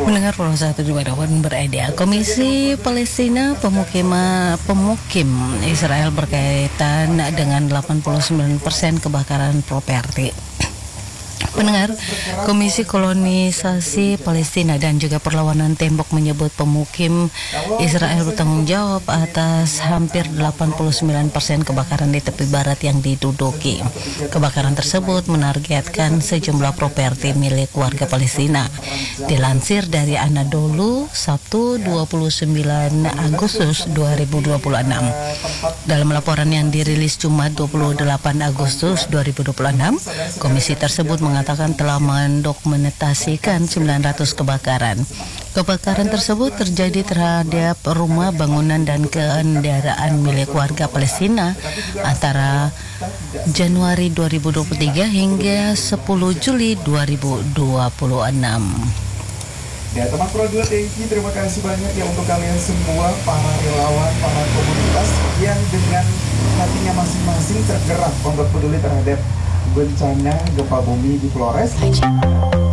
Mendengar Pro 121 beredar, Komisi Palestina pemukim Israel berkaitan dengan 89% kebakaran properti. Pendengar, Komisi Kolonisasi Palestina dan juga Perlawanan Tembok menyebut pemukim Israel bertanggung jawab atas hampir 89% kebakaran di tepi barat yang diduduki. Kebakaran tersebut menargetkan sejumlah properti milik warga Palestina. Dilansir dari Anadolu, Sabtu 29 Agustus 2026. Dalam laporan yang dirilis Jumat 28 Agustus 2026, komisi tersebut mengatakan telah mendokumentasikan 900 kebakaran. Kebakaran tersebut terjadi terhadap rumah, bangunan, dan kendaraan milik warga Palestina antara Januari 2023 hingga 10 Juli 2026. Ya teman Pro 2 TNI, terima kasih banyak ya untuk kalian semua, para relawan, para komunitas yang dengan hatinya masing-masing tergerak untuk peduli terhadap bencana gempa bumi di Flores.